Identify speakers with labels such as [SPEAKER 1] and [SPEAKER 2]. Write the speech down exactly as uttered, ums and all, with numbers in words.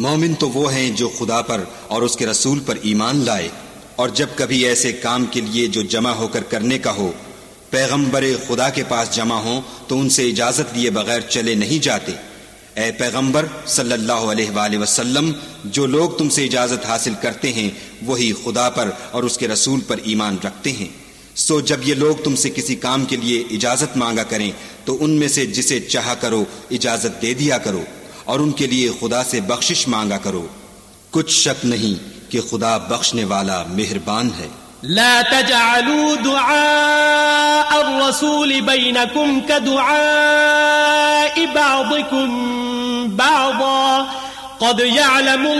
[SPEAKER 1] मोमिन तो वो हैं जो खुदा पर और उसके रसूल पर ईमान लाए, और जब कभी ऐसे काम के लिए जो जमा होकर करने का हो पैगंबर खुदा के पास जमा हो तो उनसे इजाजत लिए बगैर चले नहीं जाते। ए पैगंबर सल्लल्लाहु अलैहि वसल्लम, जो लोग तुमसे इजाजत हासिल करते हैं वही खुदा पर और उसके रसूल पर ईमान रखते हैं। सो जब ये लोग तुमसे किसी काम के लिए इजाजत मांगा करें तो उनमें से जिसे चाहा करो इजाजत दे दिया करो और उनके लिए खुदा से बख्शिश मांगा करो। कुछ शक नहीं कि खुदा बख्शने वाला मेहरबान है।
[SPEAKER 2] ला तजअलू दुआ अर्रसूल बैनकुम कदुआ बादिकुम बादा क़द यअलमु